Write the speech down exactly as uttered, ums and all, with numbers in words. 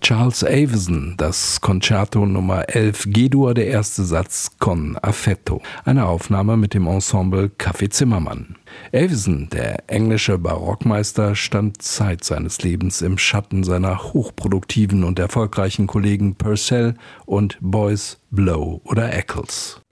Charles Avison, das Concerto Nummer elf G-Dur, der erste Satz Con affetto, eine Aufnahme mit dem Ensemble Café Zimmermann. Avison, der englische Barockmeister, stand Zeit seines Lebens im Schatten seiner hochproduktiven und erfolgreichen Kollegen Purcell und Boyce, Blow oder Eccles.